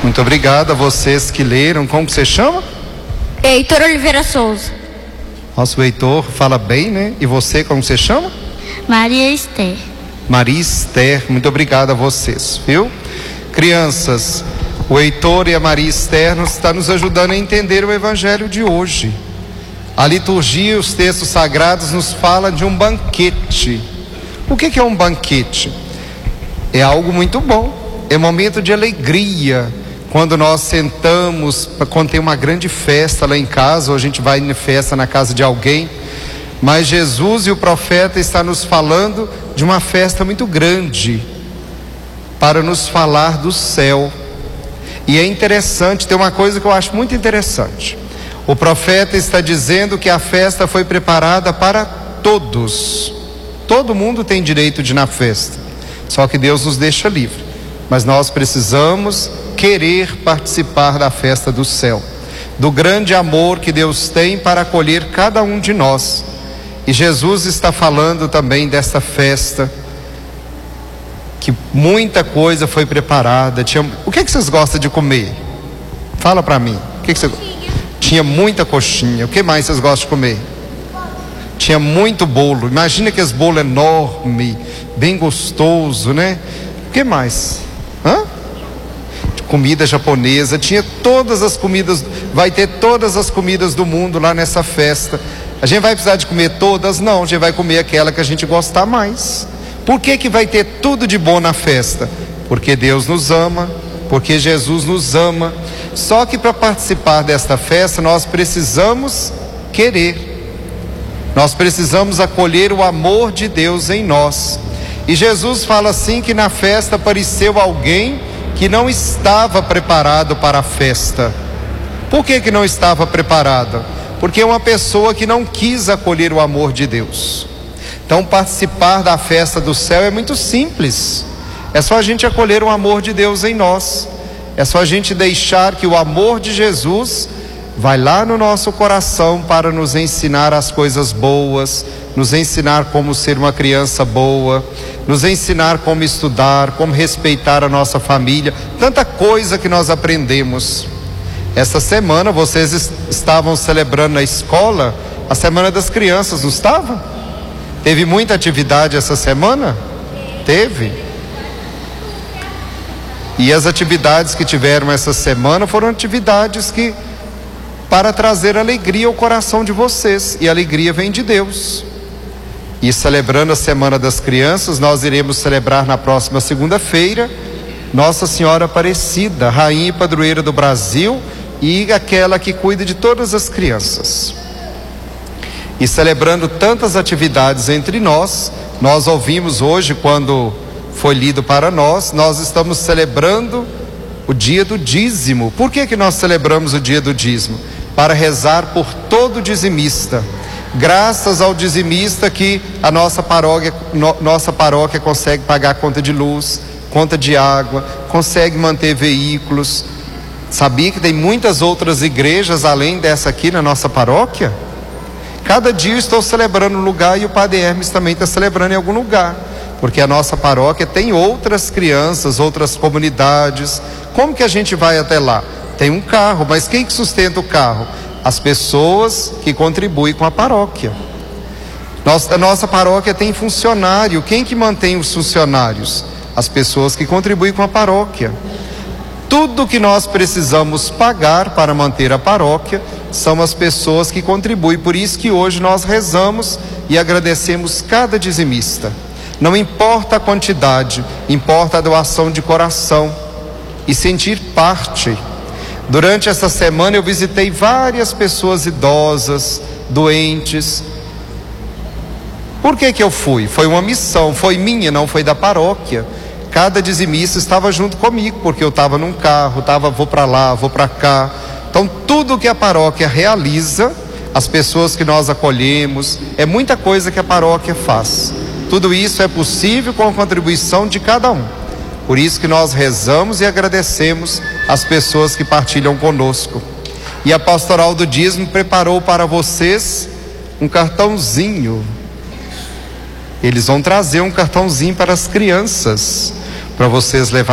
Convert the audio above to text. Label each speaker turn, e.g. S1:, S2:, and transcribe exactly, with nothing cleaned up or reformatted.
S1: Muito obrigado a vocês que leram. Como que você chama?
S2: Heitor Oliveira Souza.
S1: Nosso Heitor fala bem, né? E você, como você chama?
S2: Maria Esther.
S1: Maria Esther, muito obrigado a vocês, viu? Crianças, o Heitor e a Maria Esther estão nos ajudando a entender o evangelho de hoje. A liturgia e os textos sagrados nos falam de um banquete. O que que é um banquete? É algo muito bom, é momento de alegria. Quando nós sentamos, quando tem uma grande festa lá em casa, ou a gente vai em festa na casa de alguém, mas Jesus e o profeta estão nos falando de uma festa muito grande, para nos falar do céu. E é interessante, tem uma coisa que eu acho muito interessante. O profeta está dizendo que a festa foi preparada para todos. Todo mundo tem direito de ir na festa, só que Deus nos deixa livre. Mas nós precisamos querer participar da festa do céu, do grande amor que Deus tem para acolher cada um de nós. E Jesus está falando também desta festa, que muita coisa foi preparada. Tinha... O que, é que vocês gostam de comer? Fala para mim. O que, que você... Tinha muita coxinha. O que mais vocês gostam de comer? Tinha muito bolo. Imagina que esse bolo enorme, bem gostoso, né? O que mais? Hã? Comida japonesa. Tinha todas as comidas. Vai ter todas as comidas do mundo lá nessa festa. A gente vai precisar de comer todas? Não, a gente vai comer aquela que a gente gostar mais. Por que que vai ter tudo de bom na festa? Porque Deus nos ama, porque Jesus nos ama. Só que para participar desta festa nós precisamos querer. Nós precisamos acolher o amor de Deus em nós. E Jesus fala assim que na festa apareceu alguém que não estava preparado para a festa. Por que que não estava preparado? Porque é uma pessoa que não quis acolher o amor de Deus. Então participar da festa do céu é muito simples. É só a gente acolher o amor de Deus em nós. É só a gente deixar que o amor de Jesus vai lá no nosso coração para nos ensinar as coisas boas, nos ensinar como ser uma criança boa, nos ensinar como estudar, como respeitar a nossa família, tanta coisa que nós aprendemos. Essa semana vocês est- estavam celebrando na escola a Semana das Crianças, não estava? Teve muita atividade essa semana? Teve. E as atividades que tiveram essa semana foram atividades que para trazer alegria ao coração de vocês, e a alegria vem de Deus. E celebrando a Semana das Crianças, nós iremos celebrar na próxima segunda-feira Nossa Senhora Aparecida, Rainha e Padroeira do Brasil, e aquela que cuida de todas as crianças. E celebrando tantas atividades entre nós, nós ouvimos hoje, quando foi lido para nós, nós estamos celebrando o dia do dízimo. Por que que nós celebramos o dia do dízimo? Para rezar por todo dizimista. Graças ao dizimista que a nossa paróquia, no, nossa paróquia consegue pagar a conta de luz, conta de água, consegue manter veículos. Sabia que tem muitas outras igrejas além dessa aqui na nossa paróquia? Cada dia eu estou celebrando um lugar e o Padre Hermes também está celebrando em algum lugar, porque a nossa paróquia tem outras crianças, outras comunidades. Como que a gente vai até lá? Tem um carro, mas quem que sustenta o carro? As pessoas que contribuem com a paróquia. Nossa, a nossa paróquia tem funcionário. Quem que mantém os funcionários? As pessoas que contribuem com a paróquia. Tudo que nós precisamos pagar para manter a paróquia são as pessoas que contribuem. Por isso que hoje nós rezamos e agradecemos cada dizimista. Não importa a quantidade, importa a doação de coração e sentir parte. Durante essa semana eu visitei várias pessoas idosas, doentes. Por que que eu fui? Foi uma missão, foi minha, não foi da paróquia. Cada dizimista estava junto comigo, porque eu estava num carro, tava, vou para lá, vou para cá. Então tudo que a paróquia realiza, as pessoas que nós acolhemos, é muita coisa que a paróquia faz. Tudo isso é possível com a contribuição de cada um. Por isso que nós rezamos e agradecemos as pessoas que partilham conosco. E a Pastoral do Dízimo preparou para vocês um cartãozinho. Eles vão trazer um cartãozinho para as crianças, para vocês levarem.